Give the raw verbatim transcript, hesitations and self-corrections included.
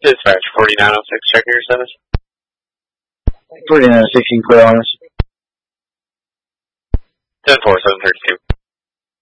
Dispatch forty-nine oh six, checking your status. forty-nine oh six, you can clear on us. ten four seven thirty-two.